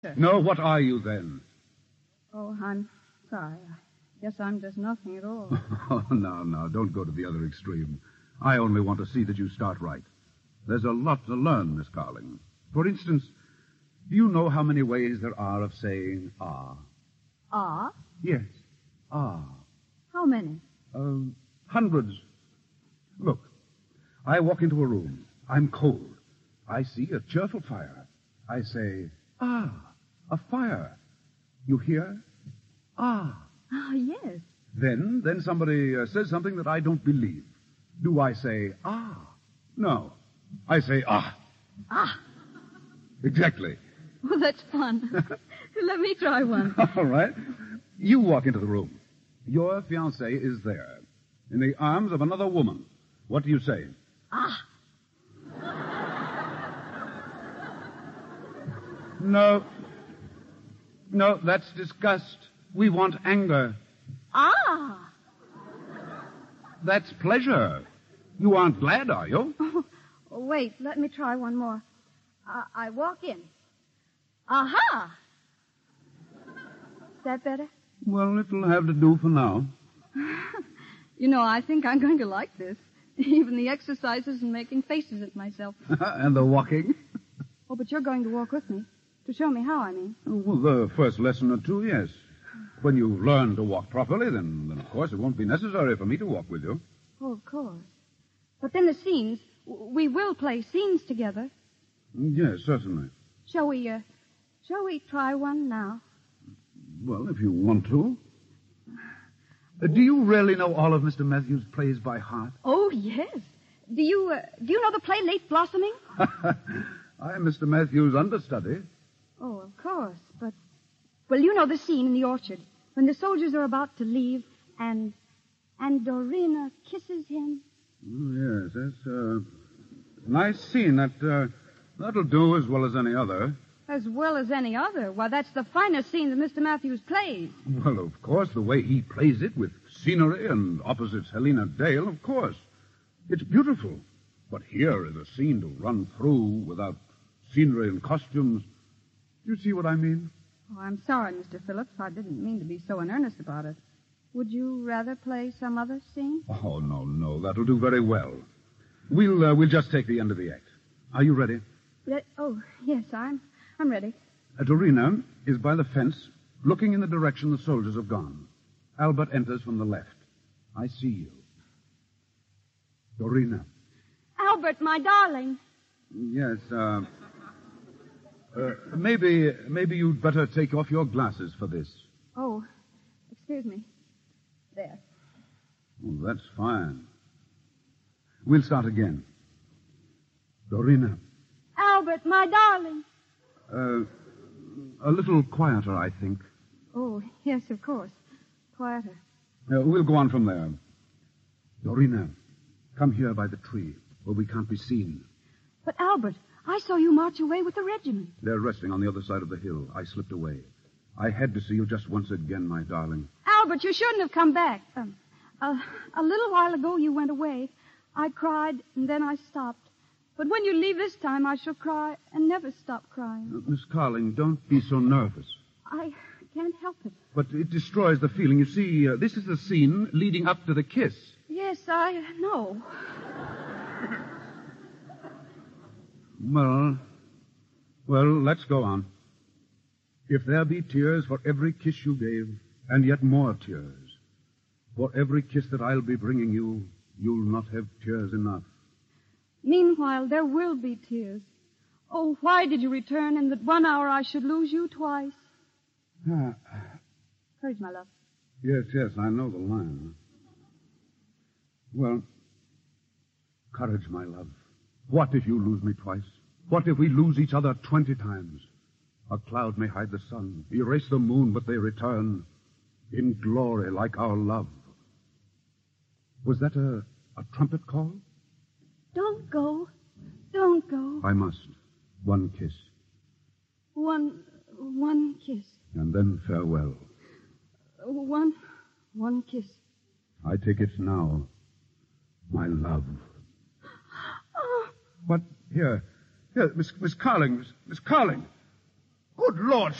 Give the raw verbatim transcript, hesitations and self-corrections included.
No, what are you then? Oh, I'm sorry. I guess I'm just nothing at all. Oh, no, no, don't go to the other extreme. I only want to see that you start right. There's a lot to learn, Miss Carling. For instance, do you know how many ways there are of saying ah? Ah? Yes, ah. How many? Uh, hundreds. Look, I walk into a room. I'm cold. I see a cheerful fire. I say, ah, a fire. You hear? Ah. Oh, yes. Then, then somebody uh, says something that I don't believe. Do I say, ah? No. I say, ah. Ah. Exactly. Well, that's fun. Let me try one. All right. You walk into the room. Your fiancé is there, in the arms of another woman. What do you say? Ah. No. No, that's disgust. We want anger. Ah. That's pleasure. You aren't glad, are you? Oh, wait, let me try one more. I, I walk in. Aha! Is that better? Well, it'll have to do for now. You know, I think I'm going to like this. Even the exercises and making faces at myself. And the walking? Oh, but you're going to walk with me. To show me how, I mean. Well, the first lesson or two, yes. When you learn to walk properly, then, then of course, it won't be necessary for me to walk with you. Oh, of course. But then the scenes, we will play scenes together. Yes, certainly. Shall we, uh, shall we try one now? Well, if you want to. Uh, do you really know all of Mister Matthews' plays by heart? Oh, yes. Do you, uh, do you know the play Late Blossoming? I'm Mister Matthews' understudy. Oh, of course, but... Well, you know the scene in the orchard when the soldiers are about to leave and... and Dorina kisses him. Oh, yes, that's a nice scene. That, uh, that'll do as well as any other. As well as any other? Why, that's the finest scene that Mister Matthews plays. Well, of course, the way he plays it with scenery and opposites Helena Dale, of course. It's beautiful. But here is a scene to run through without scenery and costumes. Do you see what I mean? Oh, I'm sorry, Mister Phillips. I didn't mean to be so in earnest about it. Would you rather play some other scene? Oh, no, no. That'll do very well. We'll, uh, we'll just take the end of the act. Are you ready? That, oh, yes, I'm, I'm ready. Uh, Dorina is by the fence, looking in the direction the soldiers have gone. Albert enters from the left. I see you. Dorina. Albert, my darling. Yes, uh... Uh, maybe, maybe you'd better take off your glasses for this. Oh, excuse me. There. Oh, that's fine. We'll start again. Dorina. Albert, my darling. Uh, a little quieter, I think. Oh, yes, of course. Quieter. Uh, we'll go on from there. Dorina, come here by the tree, where we can't be seen. But, Albert, I saw you march away with the regiment. They're resting on the other side of the hill. I slipped away. I had to see you just once again, my darling. Albert, you shouldn't have come back. Um, uh, a little while ago you went away. I cried, and then I stopped. But when you leave this time, I shall cry and never stop crying. Uh, Miss Carling, don't be so nervous. I can't help it. But it destroys the feeling. You see, uh, this is the scene leading up to the kiss. Yes, I know. Well, well, let's go on. If there be tears for every kiss you gave, and yet more tears, for every kiss that I'll be bringing you, you'll not have tears enough. Meanwhile, there will be tears. Oh, why did you return in that one hour I should lose you twice? Ah. Courage, my love. Yes, yes, I know the line. Well, courage, my love. What if you lose me twice? What if we lose each other twenty times? A cloud may hide the sun, erase the moon, but they return in glory like our love. Was that a, a trumpet call? Don't go. Don't go. I must. One kiss. One, one kiss. And then farewell. One, one kiss. I take it now, my love. Oh. What? Here. Here, Miss, Miss Carling. Miss, Miss Carling. Good Lord,